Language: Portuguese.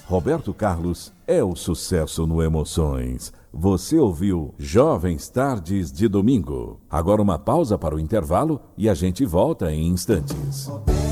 Roberto Carlos é o sucesso no Emoções. Você ouviu Jovens Tardes de Domingo. Agora uma pausa para o intervalo e a gente volta em instantes.